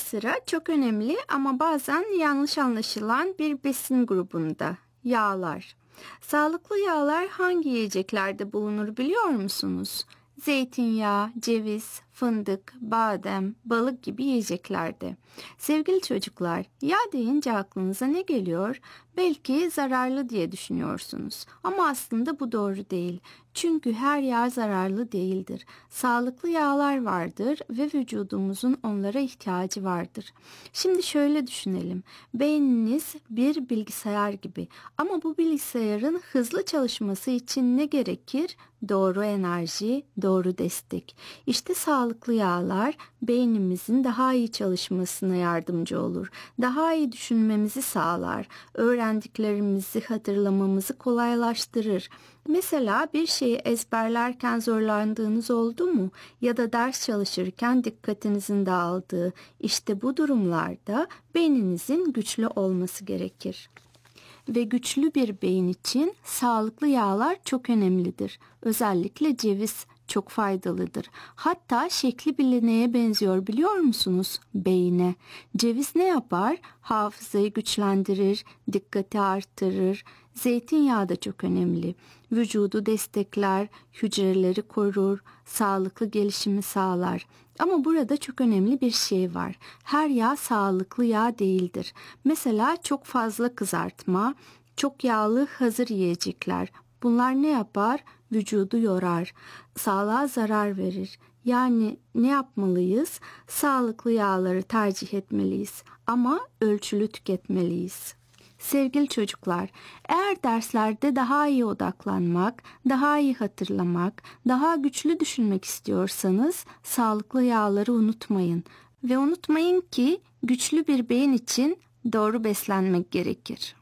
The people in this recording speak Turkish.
sıra çok önemli ama bazen yanlış anlaşılan bir besin grubunda yağlar. Sağlıklı yağlar hangi yiyeceklerde bulunur biliyor musunuz? Zeytinyağı, ceviz, fındık, badem, balık gibi yiyeceklerde. Sevgili çocuklar, yağ deyince aklınıza ne geliyor? Belki zararlı diye düşünüyorsunuz. Ama aslında bu doğru değil. Çünkü her yağ zararlı değildir. Sağlıklı yağlar vardır ve vücudumuzun onlara ihtiyacı vardır. Şimdi şöyle düşünelim. Beyniniz bir bilgisayar gibi. Ama bu bilgisayarın hızlı çalışması için ne gerekir? Doğru enerji, doğru destek. İşte sağlıklı yağlar beynimizin daha iyi çalışmasına yardımcı olur. Daha iyi düşünmemizi sağlar. Öğrendiklerimizi hatırlamamızı kolaylaştırır. Mesela bir şeyi ezberlerken zorlandığınız oldu mu? Ya da ders çalışırken dikkatinizin dağıldığı. İşte bu durumlarda beyninizin güçlü olması gerekir. Ve güçlü bir beyin için sağlıklı yağlar çok önemlidir. Özellikle ceviz çok faydalıdır. Hatta şekli bile neye benziyor biliyor musunuz? Beyine. Ceviz ne yapar? Hafızayı güçlendirir, dikkati artırır. Zeytinyağı da çok önemli. Vücudu destekler, hücreleri korur, sağlıklı gelişimi sağlar. Ama burada çok önemli bir şey var. Her yağ sağlıklı yağ değildir. Mesela çok fazla kızartma, çok yağlı hazır yiyecekler. Bunlar ne yapar? Vücudu yorar, sağlığa zarar verir. Yani ne yapmalıyız? Sağlıklı yağları tercih etmeliyiz ama ölçülü tüketmeliyiz. Sevgili çocuklar, eğer derslerde daha iyi odaklanmak, daha iyi hatırlamak, daha güçlü düşünmek istiyorsanız sağlıklı yağları unutmayın. Ve unutmayın ki güçlü bir beyin için doğru beslenmek gerekir.